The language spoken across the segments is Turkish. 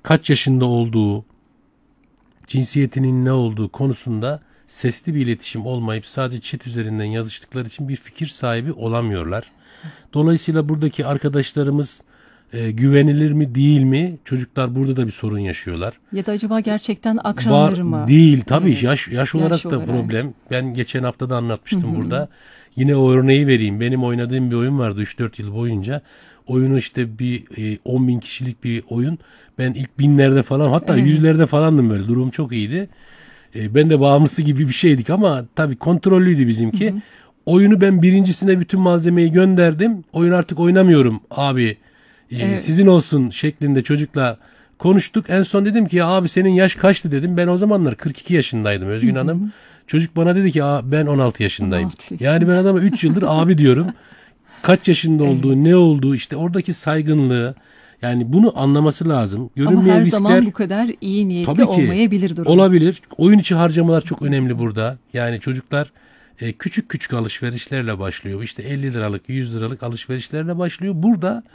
kaç yaşında olduğu, cinsiyetinin ne olduğu konusunda sesli bir iletişim olmayıp sadece chat üzerinden yazıştıkları için bir fikir sahibi olamıyorlar. Dolayısıyla buradaki arkadaşlarımız güvenilir mi değil mi? Çocuklar burada da bir sorun yaşıyorlar. Ya da acaba gerçekten akranları mı? Değil tabii, Evet. yaş olarak da problem. Ben geçen hafta da anlatmıştım burada. Yine o örneği vereyim. Benim oynadığım bir oyun vardı 3-4 yıl boyunca. Oyunu işte bir 10 bin kişilik bir oyun. Ben ilk binlerde falan, hatta yüzlerde falandım böyle. Durum çok iyiydi. Ben de bağımlısı gibi bir şeydik ama tabii kontrollüydü bizimki. Oyunu ben birincisine bütün malzemeyi gönderdim. Oyun artık oynamıyorum abi. Sizin olsun şeklinde çocukla konuştuk. En son dedim ki ya abi senin yaş kaçtı dedim. Ben o zamanlar 42 yaşındaydım Özgün Hanım. Çocuk bana dedi ki ben 16 yaşındayım. 16 Yani ben adama 3 yıldır abi diyorum. Kaç yaşında olduğu, ne olduğu, işte oradaki saygınlığı, yani bunu anlaması lazım. Ama her riskler, zaman bu kadar iyi niyetli tabii ki olmayabilir durum. olabilir. Oyun içi harcamalar çok önemli burada. Yani çocuklar küçük küçük alışverişlerle başlıyor. İşte 50 liralık, 100 liralık alışverişlerle başlıyor. Burada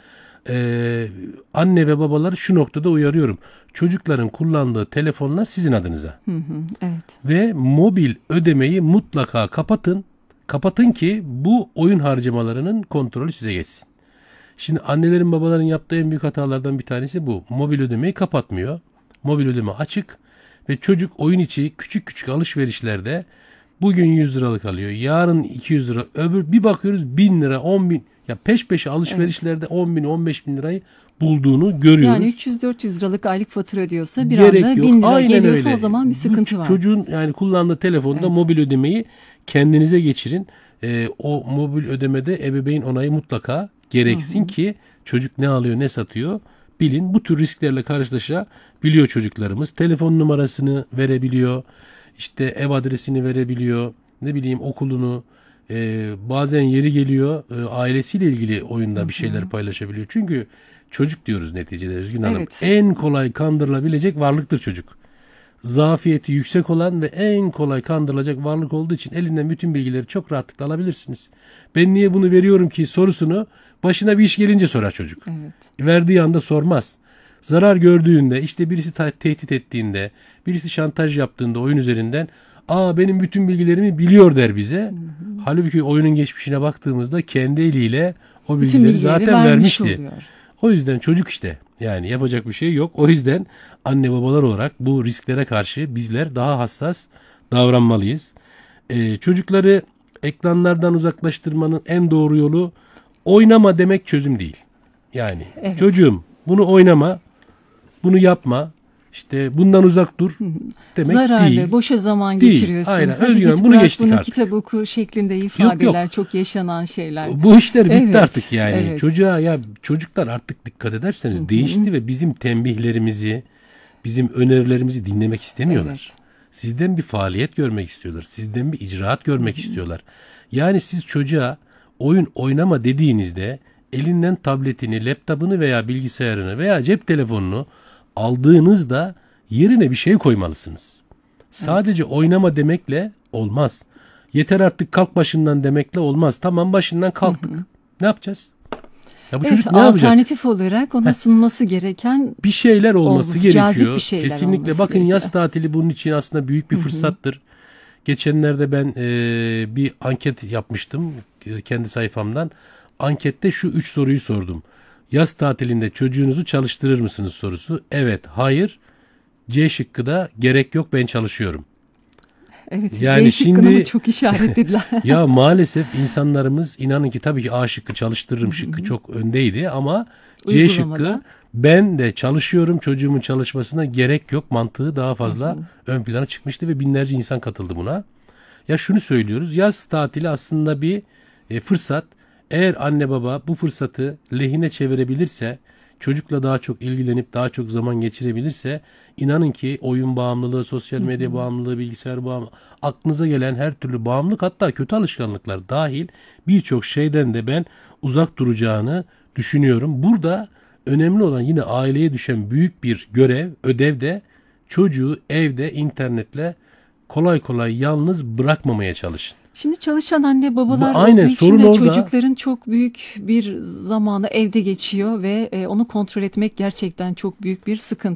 anne ve babaları şu noktada uyarıyorum. Çocukların kullandığı telefonlar sizin adınıza. Evet. Ve mobil ödemeyi mutlaka kapatın. Kapatın ki bu oyun harcamalarının kontrolü size geçsin. Şimdi annelerin babaların yaptığı en büyük hatalardan bir tanesi bu. Mobil ödemeyi kapatmıyor. Mobil ödeme açık ve çocuk oyun içi küçük küçük alışverişlerde bugün 100 liralık alıyor. Yarın 200 lira. Öbür bir bakıyoruz 1000 lira, 10 bin. Ya peş peşe alışverişlerde 10 bin, 15 bin lirayı bulduğunu görüyoruz. Yani 300-400 liralık aylık fatura ödüyorsa bir Gerek anda yok. 1000 lira Aynen geliyorsa öyle. o zaman bir sıkıntı var. Çocuğun yani kullandığı telefonda mobil ödemeyi kendinize geçirin. O mobil ödemede ebeveyn onayı mutlaka gereksin ki çocuk ne alıyor ne satıyor bilin. Bu tür risklerle karşılaşabiliyor çocuklarımız. Telefon numarasını verebiliyor. İşte ev adresini verebiliyor. Ne bileyim okulunu. Bazen yeri geliyor ailesiyle ilgili oyunda bir şeyler paylaşabiliyor. Çünkü çocuk diyoruz neticede Özgün Hanım. Evet. En kolay kandırılabilecek varlıktır çocuk. Zafiyeti yüksek olan ve en kolay kandırılacak varlık olduğu için elinden bütün bilgileri çok rahatlıkla alabilirsiniz. Ben niye bunu veriyorum ki sorusunu başına bir iş gelince sorar çocuk. Evet. Verdiği anda sormaz. Zarar gördüğünde, işte birisi tehdit ettiğinde, birisi şantaj yaptığında oyun üzerinden benim bütün bilgilerimi biliyor der bize. Halbuki oyunun geçmişine baktığımızda kendi eliyle o bilgileri zaten vermişti. Oluyor. O yüzden çocuk işte, yani yapacak bir şey yok. O yüzden anne babalar olarak bu risklere karşı bizler daha hassas davranmalıyız. Çocukları ekranlardan uzaklaştırmanın en doğru yolu oynama demek çözüm değil. Yani çocuğum bunu oynama, bunu yapma, işte bundan uzak dur demek zararlı, değil. boşa zaman Değil. geçiriyorsun. Aynen. Hadi Özgür Hanım, git bunu bırak geçtik bunu artık. kitap oku şeklinde ifadeler çok yaşanan şeyler. Bu işler bitti Evet, artık yani. evet. Çocuklar artık dikkat ederseniz değişti ve bizim tembihlerimizi, bizim önerilerimizi dinlemek istemiyorlar. Evet. Sizden bir faaliyet görmek istiyorlar. Sizden bir icraat görmek istiyorlar. Yani siz çocuğa oyun oynama dediğinizde elinden tabletini, laptopunu veya bilgisayarını veya cep telefonunu aldığınızda yerine bir şey koymalısınız. Sadece oynama demekle olmaz. Yeter artık kalk başından demekle olmaz. Tamam, başından kalktık. Ne yapacağız? Ya bu çocuk ne yapacak? Alternatif olarak ona sunması gereken Bir şeyler olması cazip gerekiyor. bir şeyler Kesinlikle. olması Bakın gerekiyor. yaz tatili bunun için aslında büyük bir fırsattır. Geçenlerde ben bir anket yapmıştım kendi sayfamdan. Ankette şu 3 soruyu sordum. Yaz tatilinde çocuğunuzu çalıştırır mısınız sorusu. Evet, hayır. C şıkkı da gerek yok, ben çalışıyorum. Evet, Yani C şıkkını şimdi mı çok işaretlediler. ya maalesef insanlarımız, inanın ki tabii ki A şıkkı, çalıştırırım şıkkı çok öndeydi ama C şıkkı Uygulamada. ben de çalışıyorum, çocuğumun çalışmasına gerek yok mantığı daha fazla ön plana çıkmıştı ve binlerce insan katıldı buna. Ya şunu söylüyoruz, yaz tatili aslında bir fırsat. Eğer anne baba bu fırsatı lehine çevirebilirse, çocukla daha çok ilgilenip daha çok zaman geçirebilirse, inanın ki oyun bağımlılığı, sosyal medya bağımlılığı, bilgisayar bağımlılığı, aklınıza gelen her türlü bağımlılık, hatta kötü alışkanlıklar dahil birçok şeyden de ben uzak duracağını düşünüyorum. Burada önemli olan yine aileye düşen büyük bir görev, ödev de çocuğu evde internetle kolay kolay yalnız bırakmamaya çalışın. Şimdi çalışan anne babalar Aynen, olduğu için sorun de orada. çocukların çok büyük bir zamanı evde geçiyor ve onu kontrol etmek gerçekten çok büyük bir sıkıntı.